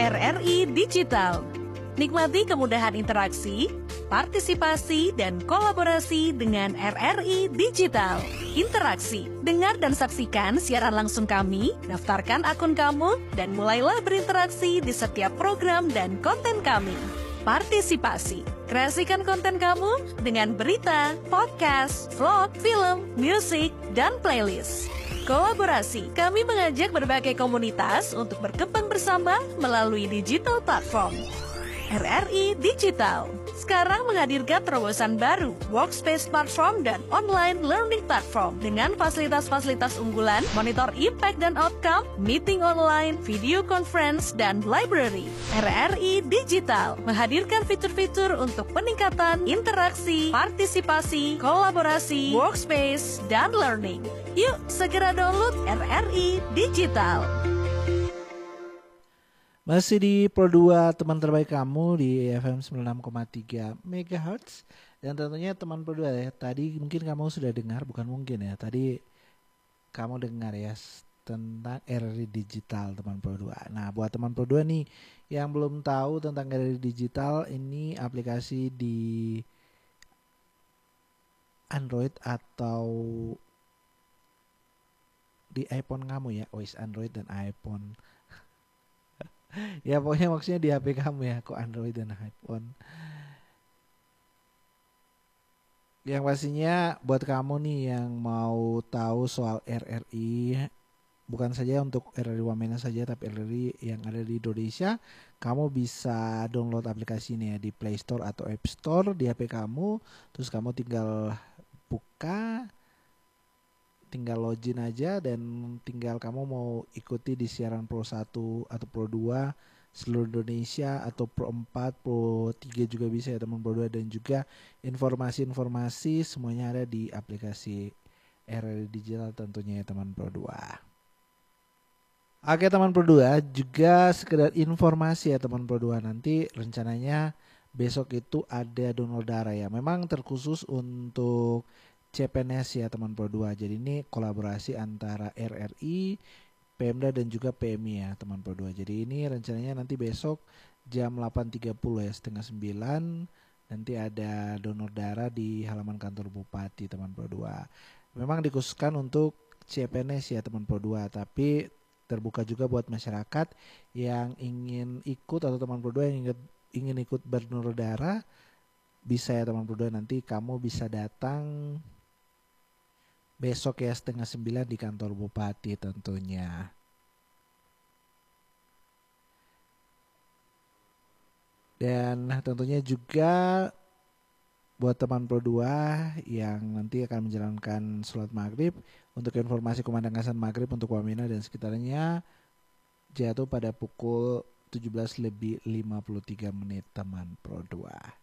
RRI Digital. Nikmati kemudahan interaksi, partisipasi, dan kolaborasi dengan RRI Digital. Interaksi, dengar dan saksikan siaran langsung kami, daftarkan akun kamu, dan mulailah berinteraksi di setiap program dan konten kami. Partisipasi, kreasikan konten kamu dengan berita, podcast, vlog, film, musik, dan playlist. Kolaborasi, kami mengajak berbagai komunitas untuk berkembang bersama melalui digital platform. RRI Digital sekarang menghadirkan terobosan baru, workspace platform dan online learning platform dengan fasilitas-fasilitas unggulan, monitor impact dan outcome, meeting online, video conference, dan library. RRI Digital menghadirkan fitur-fitur untuk peningkatan interaksi, partisipasi, kolaborasi, workspace, dan learning. Yuk segera download RRI Digital. Masih di Pro 2 teman terbaik kamu di FM 96,3 MHz. Dan tentunya teman Pro 2 ya, tadi mungkin kamu sudah dengar, bukan mungkin ya, tadi kamu dengar ya tentang RRI Digital teman Pro 2. Nah buat teman Pro 2 nih yang belum tahu tentang RRI Digital, ini aplikasi di Android atau di iPhone kamu ya, OS Android dan iPhone. Ya pokoknya maksudnya di HP kamu ya, kok Android dan iPhone. Yang pastinya buat kamu nih yang mau tahu soal RRI, bukan saja untuk RRI Wamena saja, tapi RRI yang ada di Indonesia, kamu bisa download aplikasi ini ya di Play Store atau App Store di HP kamu. Terus kamu tinggal buka, tinggal login aja, dan tinggal kamu mau ikuti di siaran Pro 1 atau Pro 2 seluruh Indonesia, atau Pro 4, Pro 3 juga bisa ya teman Pro 2, dan juga informasi-informasi semuanya ada di aplikasi RRI Digital tentunya ya teman Pro 2. Oke teman Pro 2, juga sekedar informasi ya teman Pro 2, nanti rencananya besok itu ada download darah ya, memang terkhusus untuk CPNS ya teman Pro 2. Jadi ini kolaborasi antara RRI, Pemda dan juga PMI ya teman Pro 2. Jadi ini rencananya nanti besok jam 8.30 ya, setengah 9 nanti ada donor darah di halaman kantor Bupati teman Pro 2. Memang dikhususkan untuk CPNS ya teman Pro 2, tapi terbuka juga buat masyarakat yang ingin ikut, atau teman Pro 2 yang ingin ikut berdonor darah, bisa ya teman Pro 2, nanti kamu bisa datang besok ya setengah 9 di kantor Bupati tentunya. Dan tentunya juga buat teman Pro 2 yang nanti akan menjalankan sholat maghrib, untuk informasi kumandang azan maghrib untuk Wamena dan sekitarnya jatuh pada pukul 17:53 teman Pro 2.